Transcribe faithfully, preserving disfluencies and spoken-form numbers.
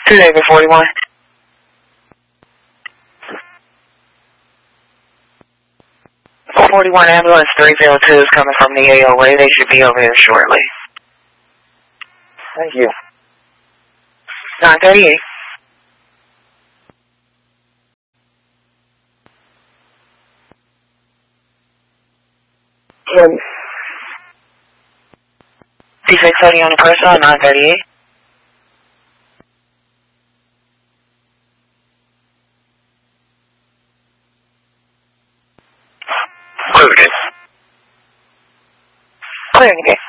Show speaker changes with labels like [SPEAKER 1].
[SPEAKER 1] two David forty-one. forty-one ambulance three zero two is coming from the A O A. They should be over here shortly.
[SPEAKER 2] Thank you.
[SPEAKER 1] nine thirty-eight.
[SPEAKER 2] Um,
[SPEAKER 1] C six thirty on the person on nine thirty-eight. Clearing again.